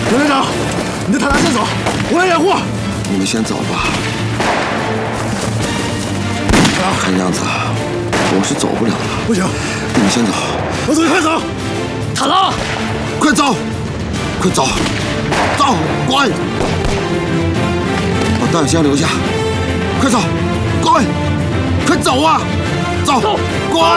刘连长，你的坦达先走，我来掩护。 你们先走吧。看样子我是走不了了。 不行， 你们先走。 老总，你快走！ 塔拉， 快走！快走！走，乖！把弹箱留下。快走，乖！快走啊！走，乖！